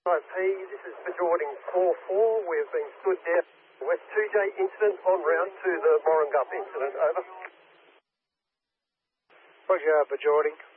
Right, P, this is Bajording 4-4. We've been stood down. West 2J incident en route to the Morangup incident. Over. Roger, Bajording.